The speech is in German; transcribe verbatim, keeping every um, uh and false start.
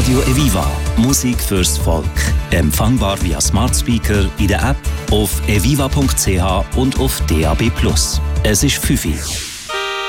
Radio Eviva. Musik fürs Volk. Empfangbar via Smart Speaker in der App, auf eviva punkt c h und auf D A B plus. Es ist fünf Uhr.